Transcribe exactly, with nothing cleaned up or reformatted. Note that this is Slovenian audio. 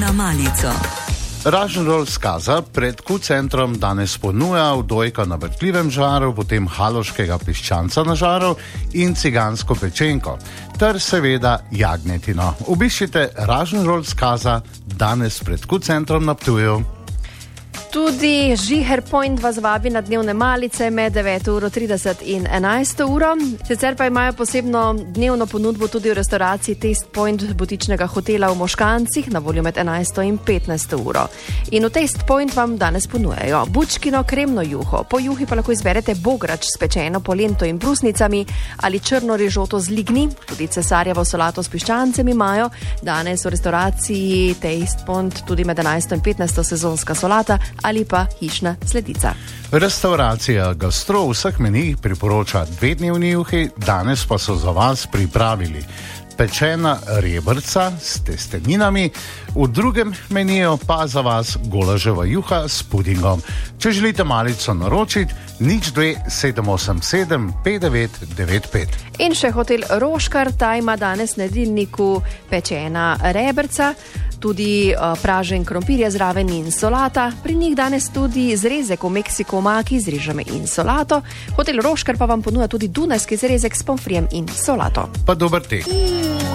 na malico. Rožnrol Skaza pred Q-centrom danes ponuja vdojka na vrtljivem žaru, potem haloškega piščanca na žaru in cigansko pečenko, ter seveda jagnjetino. Obiščite Rožnrol Skaza danes pred Q-centrom na Ptuju. Tudi Žiher Point vas vabi na dnevne malice med deveto uro trideset in enajsto uro. Sicer pa imajo posebno dnevno ponudbo tudi v restauraciji Taste Point butičnega hotela v Moškancih na voljo med enajsto in petnajsto uro. In v Taste Point vam danes ponujajo bučkino kremno juho. Po juhi pa lahko izberete bograč s pečeno polento in brusnicami ali črno rižoto z ligni. Tudi cesarjevo solato s piščancem imajo. Danes v restauraciji Taste Point tudi med enajsto in petnajsto sezonska solata ali pa hišna sledica. Restauracija Gastro v vseh menijih priporoča dve dnevni juhi, danes pa so za vas pripravili pečena rebrca s testeninami, v drugem meniju pa za vas golaževa juha s pudingom. Če želite malico naročiti, nič dve sedem osem sedem pet devet devet pet. In še hotel Roškar, ta ima danes na jedilniku pečena rebrca, tudi uh, pražen krompir je zraven in solata. Pri njih danes tudi zrezek v Meksiko maki z rižami in solato. Hotel Roškar pa vam ponuja tudi dunajski zrezek s pomfrijem in solato. Pa dober tek.